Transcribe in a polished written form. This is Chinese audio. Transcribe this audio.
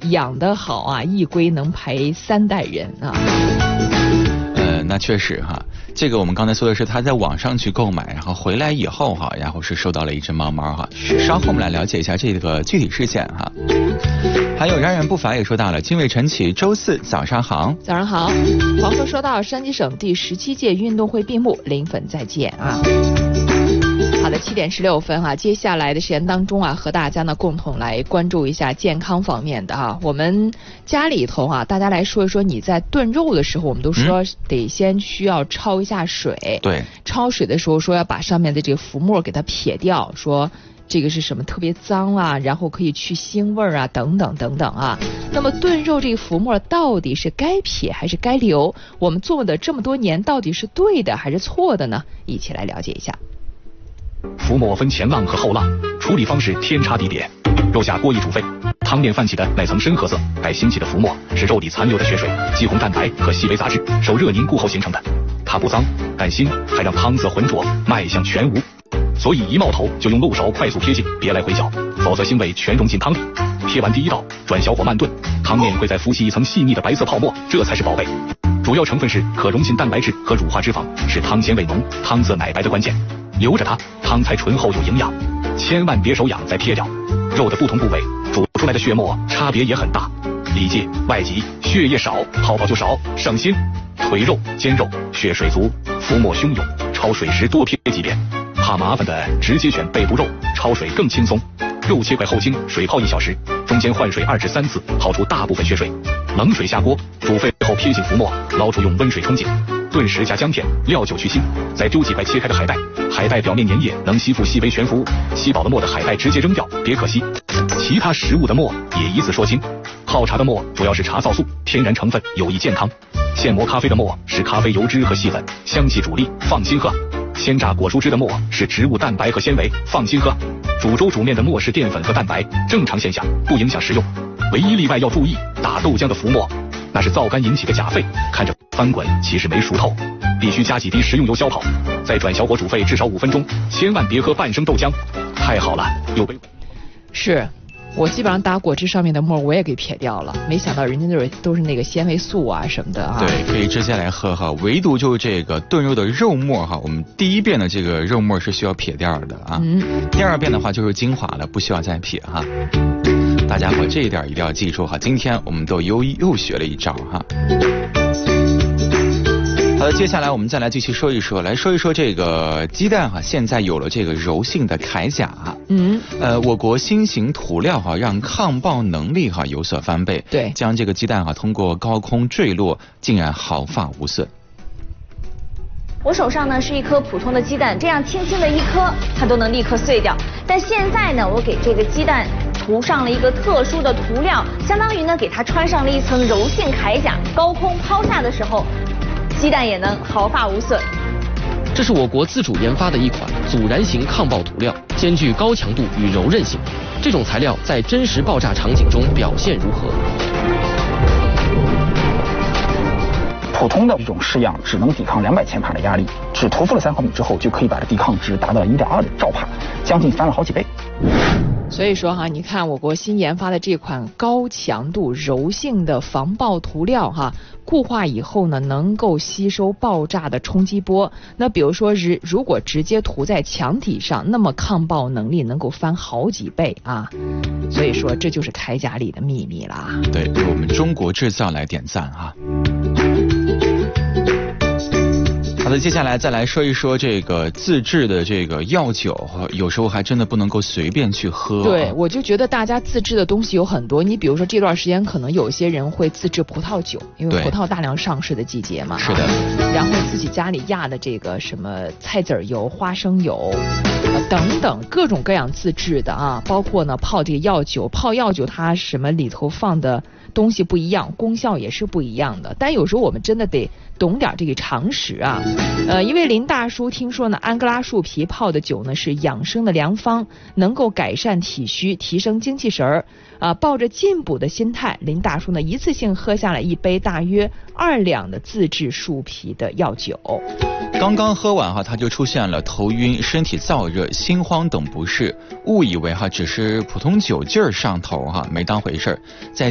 养得好啊，一龟能陪3代人啊。 那确实哈，这个我们刚才说的是他在网上去购买，然后回来以后哈，然后是收到了一只猫猫哈。稍后我们来了解一下这个具体事件哈。还有然人不乏也说到了，金卫晨起，周四早上好。 早上好。黄河说到山西省第17届运动会闭幕，临粉再见啊。好的，7点16分哈，接下来的时间当中啊，和大家呢共同来关注一下健康方面的哈。我们家里头啊，大家来说一说，你在炖肉的时候，我们都说得先需要焯一下水。 对， 焯水的时候说要把上面的这个浮沫给它撇掉，说这个是什么特别脏啊，然后可以去腥味啊，等等等等啊。那么炖肉这个浮沫到底是该撇还是该留？我们做的这么多年到底是对的还是错的呢？一起来了解一下。 浮沫分前浪和后浪，处理方式天差地别。肉下锅一煮沸，汤面泛起的那层深褐色，该兴起的浮沫是肉里残留的血水、肌红蛋白和细微杂质受热凝固后形成的。它不脏，但腥，还让汤色浑浊，卖相全无。所以一冒头就用漏勺快速撇净，别来回搅，否则腥味全融进汤里。撇完第一道，转小火慢炖，汤面会再浮起一层细腻的白色泡沫，这才是宝贝。主要成分是可溶性蛋白质和乳化脂肪，是汤鲜味浓、汤色奶白的关键。留着它，汤才醇厚有营养。千万别手痒再撇掉。肉的不同部位煮出来的血沫差别也很大，里界、外脊，血液少，泡泡就少，省心。腿肉、肩肉血水足，浮沫汹涌，焯水时多撇几遍。怕麻烦的直接选背部肉，焯水更轻松。肉切块后清，水泡1小时，中间换水2至3次，泡出大部分血水。冷水下锅，煮沸后撇净浮沫，捞出用温水冲净。炖时加姜片、料酒去腥，再丢几块切开的海带，海带表面粘液能吸附细微悬浮物，吸饱了沫的海带直接扔掉，别可惜。其他食物的沫也依次说清。泡茶的沫主要是茶皂素，天然成分，有益健康。现磨咖啡的沫是咖啡油脂和细粉，香气主力，放心喝。鲜榨果蔬汁的沫是植物蛋白和纤维，放心喝。煮粥煮面的沫是淀粉和蛋白，正常现象，不影响食用。唯一例外要注意，打豆浆的浮沫，那是皂苷引起的钾沸，看着翻滚，其实没熟透，必须加几滴食用油消泡，再转小火煮沸至少5分钟，千万别喝半生豆浆。太好了，又被是。我基本上打果汁上面的沫我也给撇掉了，没想到人家那都是那个纤维素啊什么的啊。 对，可以直接来喝哈。唯独就是这个炖肉的肉末哈，我们第一遍的这个肉末是需要撇掉的啊。第2遍的话就是精华了，不需要再撇哈。大家伙这一点一定要记住哈。今天我们都又学了一招哈。好的，接下来我们再来继续说一说这个鸡蛋哈，现在有了这个柔性的铠甲。我国新型涂料哈，让抗爆能力哈有所翻倍。 对， 将这个鸡蛋哈通过高空坠落，竟然毫发无损。 我手上呢是一颗普通的鸡蛋，这样轻轻的一颗，它都能立刻碎掉。但现在呢，我给这个鸡蛋涂上了一个特殊的涂料，相当于呢给它穿上了一层柔性铠甲，高空抛下的时候，鸡蛋也能毫发无损。 这是我国自主研发的一款阻燃型抗爆涂料，兼具高强度与柔韧性。这种材料在真实爆炸场景中表现如何？ 普通的这种式样只能抵抗200千帕的压力，只涂覆了3毫米之后，就可以把这抵抗值达到1.2兆帕，将近翻了好几倍。 所以说哈，你看我国新研发的这款高强度柔性的防爆涂料哈，固化以后呢，能够吸收爆炸的冲击波。那比如说如果直接涂在墙体上，那么抗爆能力能够翻好几倍啊。所以说这就是铠甲里的秘密啦。 对，为我们中国制造来点赞啊。好的，接下来再来说一说这个自制的这个药酒，有时候还真的不能够随便去喝。 对，我就觉得大家自制的东西有很多，你比如说这段时间可能有些人会自制葡萄酒，因为葡萄大量上市的季节嘛。 是的。 然后自己家里压的这个什么菜籽油、花生油等等各种各样自制的啊，包括呢泡这个药酒，泡药酒它什么里头放的东西不一样，功效也是不一样的。但有时候我们真的得懂点这个常识啊。因为林大叔听说呢，安哥拉树皮泡的酒呢是养生的良方，能够改善体虚，提升精气神儿啊。抱着进补的心态，林大叔呢一次性喝下了一杯大约2两的自制树皮的药酒。 刚刚喝完哈，他就出现了头晕、身体燥热、心慌等不适，误以为哈只是普通酒劲儿上头哈，没当回事儿。在